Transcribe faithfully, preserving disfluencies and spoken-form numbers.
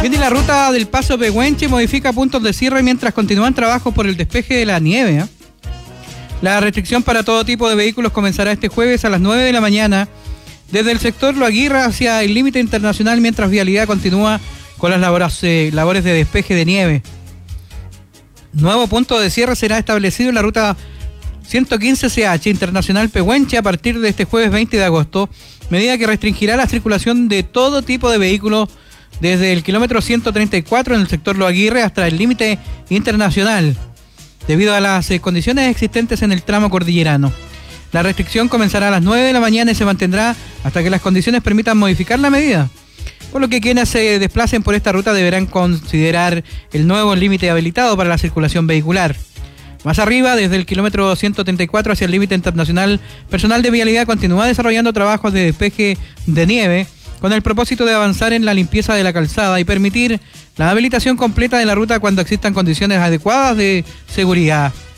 Bien, y la ruta del Paso Pehuenche modifica puntos de cierre mientras continúan trabajos por el despeje de la nieve. ¿eh? La restricción para todo tipo de vehículos comenzará este jueves a las nueve de la mañana desde el sector Lo Aguirre hacia el límite internacional, mientras Vialidad continúa con las labores, eh, labores de despeje de nieve. Nuevo punto de cierre será establecido en la ruta ciento quince C H Internacional Pehuenche a partir de este jueves veinte de agosto, medida que restringirá la circulación de todo tipo de vehículos desde el kilómetro ciento treinta y cuatro en el sector Lo Aguirre hasta el límite internacional, debido a las eh, condiciones existentes en el tramo cordillerano. La restricción comenzará a las nueve de la mañana y se mantendrá hasta que las condiciones permitan modificar la medida, por lo que quienes se desplacen por esta ruta deberán considerar el nuevo límite habilitado para la circulación vehicular. Más arriba, desde el kilómetro ciento treinta y cuatro hacia el límite internacional, personal de Vialidad continúa desarrollando trabajos de despeje de nieve con el propósito de avanzar en la limpieza de la calzada y permitir la habilitación completa de la ruta cuando existan condiciones adecuadas de seguridad.